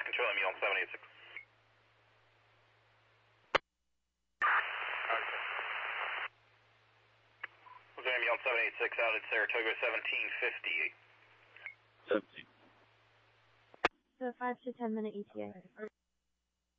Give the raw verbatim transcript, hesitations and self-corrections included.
Charlie, me on seven eight six. Jose, me on seven eight six out at Saratoga seventeen fifty-eight. seventeen. So five to ten minute E T A.